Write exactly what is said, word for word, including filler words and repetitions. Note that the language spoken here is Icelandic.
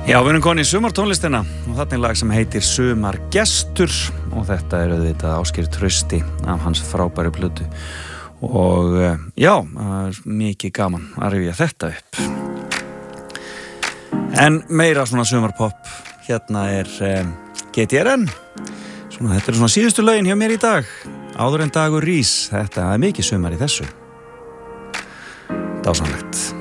Já, við erum konið í sumartónlistina og þetta er lag sem heitir Sumargestur og þetta er auðvitað Ásgeir Trausti af hans frábæru plötu og já, það er mikið gaman að rifja þetta upp. En meira svona sumarpop, hérna er um, G T R N, svona, þetta er svona síðustu lögin hjá mér í dag, áður en dagur rís, þetta er mikið sumar í þessu, dásamlegt.